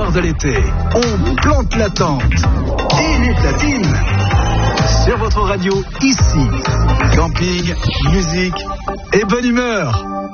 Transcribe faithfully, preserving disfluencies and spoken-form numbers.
cœur de l'été, on plante la tente et les platines sur votre radio ici. Camping, musique et bonne humeur.